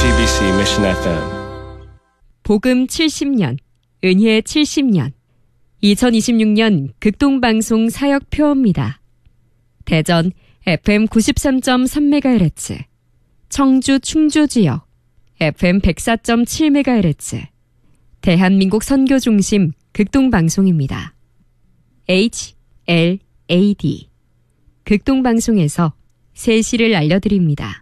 JTBC Mission FM. 복음 70년, 은혜 70년, 2026년 극동방송 사역표입니다. 대전 FM 93.3MHz, 청주 충주지역 FM 104.7MHz, 대한민국 선교중심 극동방송입니다. HLAD, 극동방송에서 세시를 알려드립니다.